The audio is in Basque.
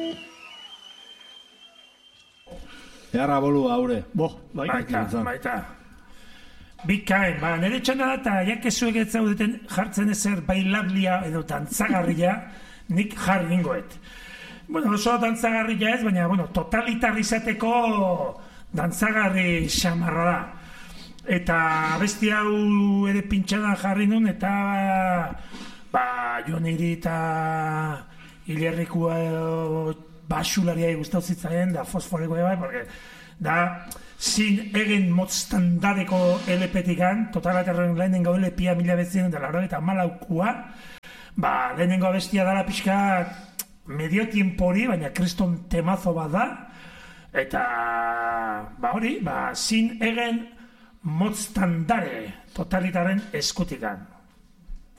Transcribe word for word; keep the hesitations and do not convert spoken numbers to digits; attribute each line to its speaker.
Speaker 1: Earra bolu haure.
Speaker 2: Bo, bai.
Speaker 3: Baita, baita. Bikain, ba, nire txanda da, eta jakezuek ez zaudeten jartzen ezer bailablia edo dantzagarria, nik jarri ningoet. Bueno, oso dantzagarria ez, baina, bueno, totalitarrizateko dantzagarri xamarra da. Eta besti hau ere pintxadan jarri nun, eta ba, jo niri eta Ilerrikua basularia gustau zitzaien, da fosforeko bai, porque da zin egen motztandadeko L P-tikan, totalaterren lehenengo L P-a mila betzien da laro eta malaukua, ba, lehenengo abestia dala pixka medio tiempori, baina kriston temazo bat da, eta ba hori, ba, zin egen motztandare totalitaren eskutikan.